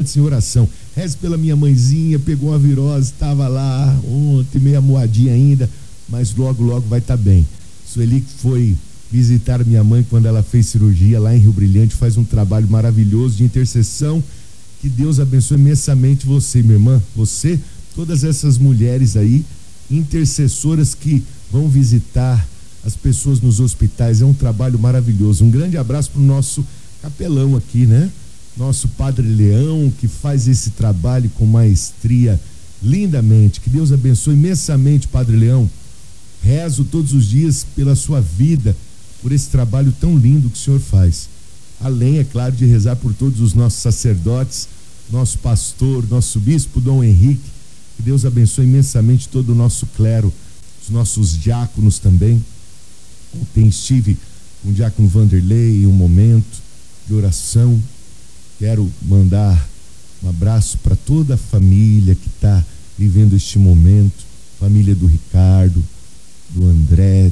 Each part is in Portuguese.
antes em oração. Reze pela minha mãezinha, pegou uma virose, estava lá ontem, meio amuadinha ainda, mas logo vai estar bem. Sueli foi visitar minha mãe quando ela fez cirurgia lá em Rio Brilhante, faz um trabalho maravilhoso de intercessão. Que Deus abençoe imensamente você, minha irmã, você, todas essas mulheres aí, intercessoras que vão visitar as pessoas nos hospitais. É um trabalho maravilhoso. Um grande abraço para o nosso capelão aqui, né? Nosso Padre Leão, que faz esse trabalho com maestria lindamente. Que Deus abençoe imensamente, Padre Leão. Rezo todos os dias pela sua vida, por esse trabalho tão lindo que o senhor faz. Além, é claro, de rezar por todos os nossos sacerdotes, nosso pastor, nosso bispo Dom Henrique. Que Deus abençoe imensamente todo o nosso clero, os nossos diáconos também. Ontem estive com o diácono Vanderlei em um momento de oração. Quero mandar um abraço para toda a família que está vivendo este momento, família do Ricardo, do André,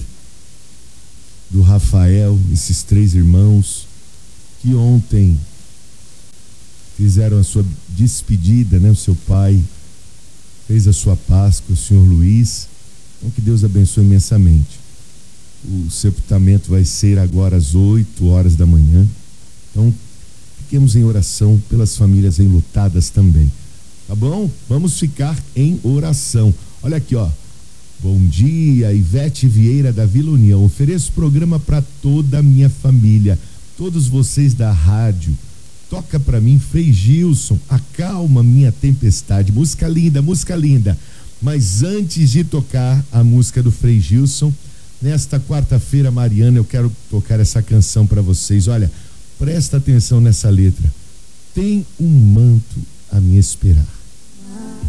do Rafael, esses 3 irmãos que ontem fizeram a sua despedida, né? O seu pai fez a sua Páscoa, o senhor Luiz. Então que Deus abençoe imensamente. O sepultamento vai ser agora às 8 horas da manhã. Então fiquemos em oração pelas famílias enlutadas também, tá bom? Vamos ficar em oração. Olha aqui, ó. Bom dia, Ivete Vieira da Vila União. Ofereço programa para toda a minha família, todos vocês da rádio. Toca para mim Frei Gilson, Acalma Minha Tempestade. Música linda, música linda. Mas antes de tocar a música do Frei Gilson, nesta quarta-feira mariana, eu quero tocar essa canção para vocês. Olha, presta atenção nessa letra. Tem um manto a me esperar.